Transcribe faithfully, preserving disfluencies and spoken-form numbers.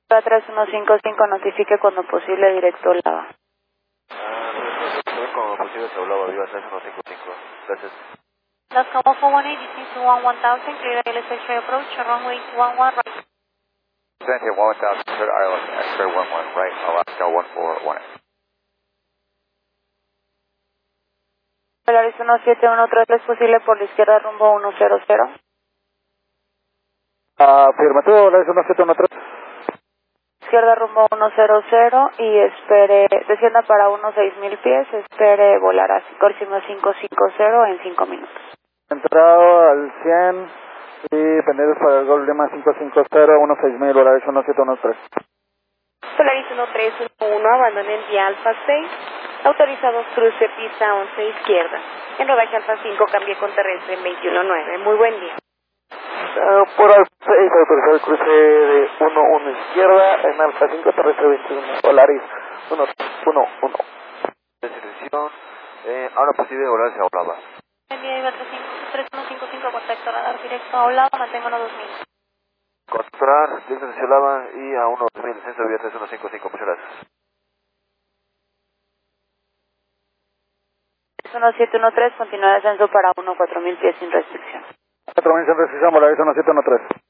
tres uno cinco cinco, notifique cuando posible directo Lava. Ah, como posible se hablaba, viva tres uno cinco cinco. Gracias. Las Cabo four one eight, D C two one one thousand, clear L S X-ray approach, runway two one one, right. Atlantic one thousand, clear Island, X-ray one one, right, Alaska one four one eight. Polaris uno siete uno tres, ¿es posible por la izquierda rumbo uno cero cero? Afirmativo, Polaris uno siete uno tres. Izquierda rumbo uno cero cero y espere, descienda para unos seis mil pies, espere volar a Corcima cinco cinco cero en cinco minutos. Entrado al cien y pendientes para el Golf Lima cinco cinco cero, uno seis mil, Polaris uno siete uno tres. Polaris uno tres uno uno, abandonen vía Alfa seis, autorizados cruce pista once izquierda. En rodaje Alfa cinco, cambie con terrestre en veintiuno nueve. Muy buen día. Uh, por Alfa seis, autorizado el cruce de uno uno izquierda, en Alfa cinco, terrestre veintiuno, Polaris uno uno uno. Descripción, eh, ahora posible volar se hablaba. Envía Iba tres uno cinco cinco, contacto radar directo a Olava, manténganos dos mil. Controlar, directo se hablaba y a uno dos mil, descenso de vía tres uno cinco cinco, muchas gracias. uno siete uno tres, continúa descenso para uno cuatro mil pies sin restricción. cuatro mil sin restricción, Polaris uno siete uno tres.